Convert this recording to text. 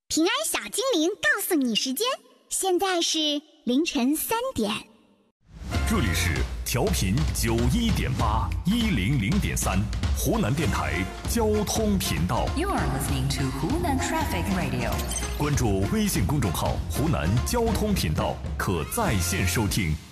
平安小精灵告诉你时间，现在是凌晨3点。 这里是调频91.8、100.3湖南电台交通频道。 You are listening to Hunan Traffic Radio。 关注微信公众号“湖南交通频道”，可在线收听。